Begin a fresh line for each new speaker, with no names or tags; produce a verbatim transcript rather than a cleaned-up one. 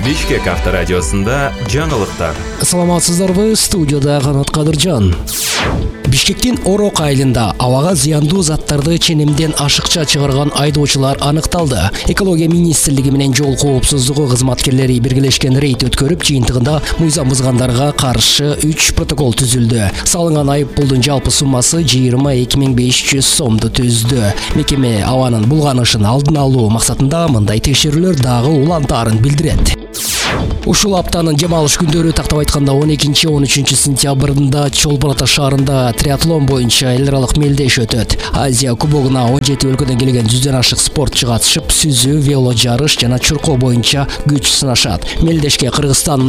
Бишкек авторадиосунда жаңылыктар.
Саламатсыздарбы, студияда Канат Кадыржан. Бишкектин Орок айылында абага зыяндуу заттарды ченемден ашыкча чыгарган айдоочулар аныкталды. Экология министрлиги менен жол коопсуздугу кызматкерлери биргелешкен рейд өткөрүп, жыйынтыгында мыйзам бузгандарга каршы үч протокол түзүлдү. Салынган айыппулдун жалпы суммасы жыйырма эки миң беш жүз сомду түздү. Мекеме абанын булганышын алдын алуу максатында мындай текшерүүлөр дагы улантаарын билдирет. Ушул аптанын жем алыш күндөрү тактап айтканда он экинчи — он үчүнчү сентябрында Чолпон Ата шаарында триатлон боюнча эл аралык мелдеш өтөт. Азия кубогуна он жети өлкөдөн келген жүздөн ашык спортчу катышып, сүзүү, вело жарыш жана чуркоо боюнча күч сынашат. Мелдешке Кыргызстан